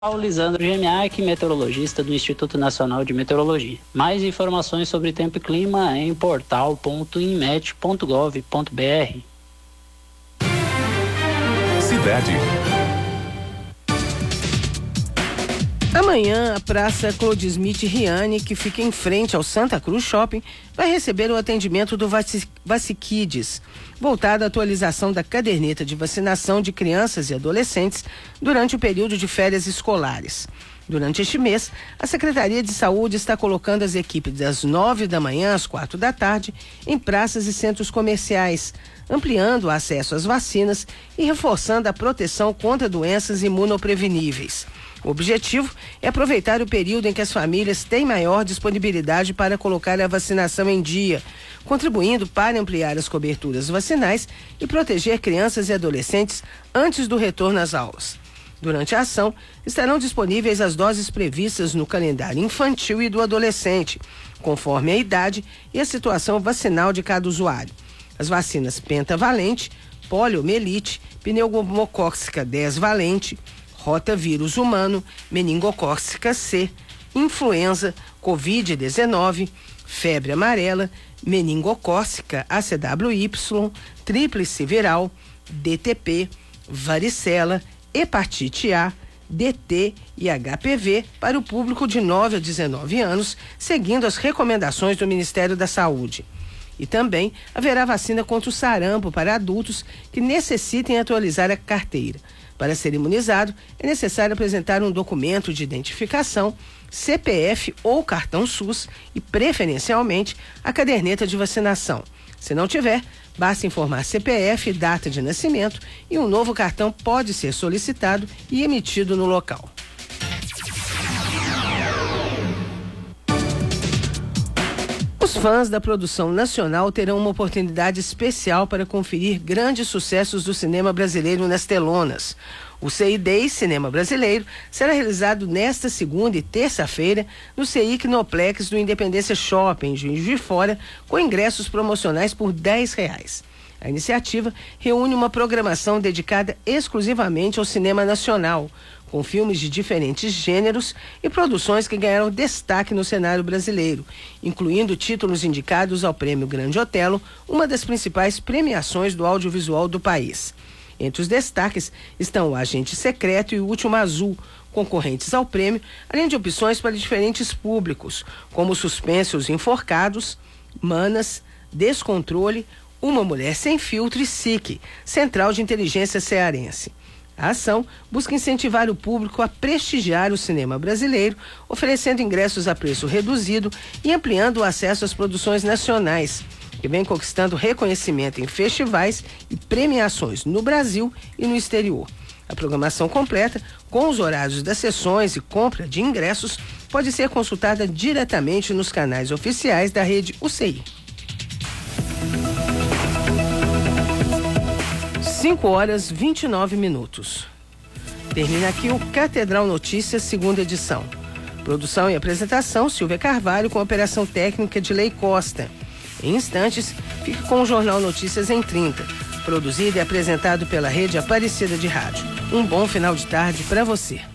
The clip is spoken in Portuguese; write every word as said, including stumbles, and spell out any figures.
Paulo Lisandro Gemiak, meteorologista do Instituto Nacional de Meteorologia. Mais informações sobre tempo e clima em portal ponto inmet ponto gov ponto br. Cidade. Amanhã, a Praça Clodismite Riani, que fica em frente ao Santa Cruz Shopping, vai receber o atendimento do Vacikids, voltado à atualização da caderneta de vacinação de crianças e adolescentes durante o período de férias escolares. Durante este mês, a Secretaria de Saúde está colocando as equipes das nove da manhã às quatro da tarde em praças e centros comerciais, ampliando o acesso às vacinas e reforçando a proteção contra doenças imunopreveníveis. O objetivo é aproveitar o período em que as famílias têm maior disponibilidade para colocar a vacinação em dia, contribuindo para ampliar as coberturas vacinais e proteger crianças e adolescentes antes do retorno às aulas. Durante a ação, estarão disponíveis as doses previstas no calendário infantil e do adolescente, conforme a idade e a situação vacinal de cada usuário. As vacinas pentavalente, poliomielite, pneumocócica dez valente, rotavírus humano, meningocócica C, influenza, covid dezenove, febre amarela, meningocócica A C W Y, tríplice viral, D T P, varicela, hepatite A, D T e H P V para o público de nove a dezenove anos, seguindo as recomendações do Ministério da Saúde. E também haverá vacina contra o sarampo para adultos que necessitem atualizar a carteira. Para ser imunizado, é necessário apresentar um documento de identificação, C P F ou cartão SUS e, preferencialmente, a caderneta de vacinação. Se não tiver, basta informar C P F, data de nascimento e um novo cartão pode ser solicitado e emitido no local. Os fãs da produção nacional terão uma oportunidade especial para conferir grandes sucessos do cinema brasileiro nas telonas. O C I Days Cinema Brasileiro será realizado nesta segunda e terça-feira no C I Kinoplex do Independência Shopping, em Juiz de Fora, com ingressos promocionais por dez reais. A iniciativa reúne uma programação dedicada exclusivamente ao cinema nacional, com filmes de diferentes gêneros e produções que ganharam destaque no cenário brasileiro, incluindo títulos indicados ao Prêmio Grande Otelo, uma das principais premiações do audiovisual do país. Entre os destaques estão O Agente Secreto e O Último Azul, concorrentes ao prêmio, além de opções para diferentes públicos, como Suspense Os Enforcados, Manas, Descontrole, Uma Mulher Sem Filtro e S I C, Central de Inteligência Cearense. A ação busca incentivar o público a prestigiar o cinema brasileiro, oferecendo ingressos a preço reduzido e ampliando o acesso às produções nacionais, que vem conquistando reconhecimento em festivais e premiações no Brasil e no exterior. A programação completa, com os horários das sessões e compra de ingressos, pode ser consultada diretamente nos canais oficiais da rede U C I. cinco horas e vinte e nove minutos. Termina aqui o Catedral Notícias, segunda edição. Produção e apresentação, Silvia Carvalho, com operação técnica de Lei Costa. Em instantes, fique com o Jornal Notícias em trinta, produzido e apresentado pela Rede Aparecida de Rádio. Um bom final de tarde para você.